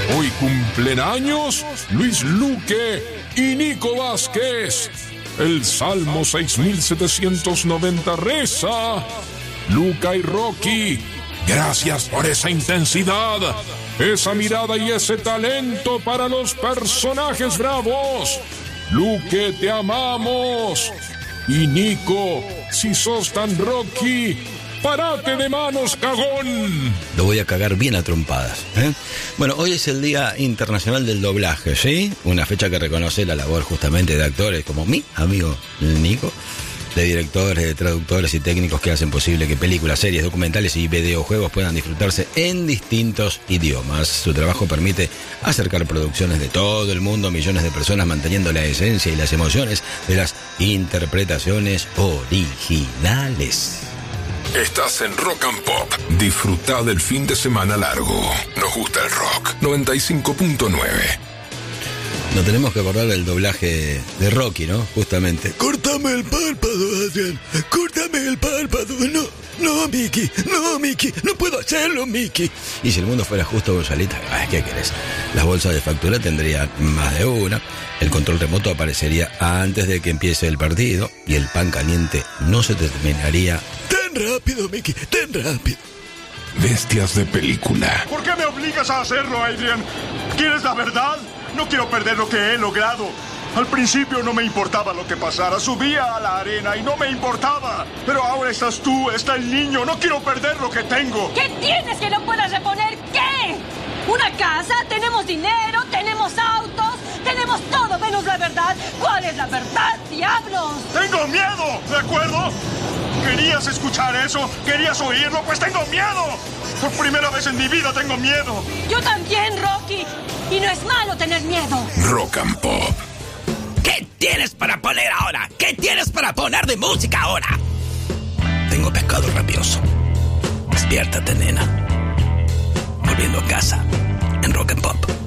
Hoy cumplen años Luis Luque y Nico Vázquez. El Salmo 6790 reza: Luca y Rocky, gracias por esa intensidad, esa mirada y ese talento para los personajes bravos. Luque, te amamos. Y Nico, si sos tan Rocky, ¡parate de manos, cagón! Lo voy a cagar bien a trompadas, ¿eh? Bueno, hoy es el Día Internacional del Doblaje, ¿sí? Una fecha que reconoce la labor justamente de actores como mi amigo Nico, de directores, de traductores y técnicos que hacen posible que películas, series, documentales y videojuegos puedan disfrutarse en distintos idiomas. Su trabajo permite acercar producciones de todo el mundo a millones de personas, manteniendo la esencia y las emociones de las interpretaciones originales. Estás en Rock and Pop. Disfruta del fin de semana largo. Nos gusta el rock. 95.9. Nos tenemos que acordar del doblaje de Rocky, ¿no? Justamente. Córtame el párpado, Adrián. Córtame el párpado. No, Mickey. No, Mickey. No puedo hacerlo, Mickey. Y si el mundo fuera justo, Gonzalita, ¿qué querés? Las bolsas de factura tendrían más de una. El control remoto aparecería antes de que empiece el partido. Y el pan caliente no se terminaría. Tan rápido, Mickey. Tan rápido. Bestias de película. ¿Por qué me obligas a hacerlo, Adrian? ¿Quieres la verdad? No quiero perder lo que he logrado. Al principio no me importaba lo que pasara. Subía a la arena y no me importaba. Pero ahora estás tú, está el niño. No quiero perder lo que tengo. ¿Qué tienes que no puedas reponer? ¿Qué? ¿Una casa? ¿Tenemos dinero? ¿Tenemos autos? Tenemos todo menos la verdad. ¿Cuál es la verdad, diablos? ¡Tengo miedo! ¿De acuerdo? ¿Querías escuchar eso? ¿Querías oírlo? Pues tengo miedo. Por primera vez en mi vida tengo miedo. Yo también, Rocky. Y no es malo tener miedo. Rock and Pop. ¿Qué tienes para poner ahora? ¿Qué tienes para poner de música ahora? Tengo pescado rabioso. Despiértate, nena. Volviendo a casa en Rock and Pop.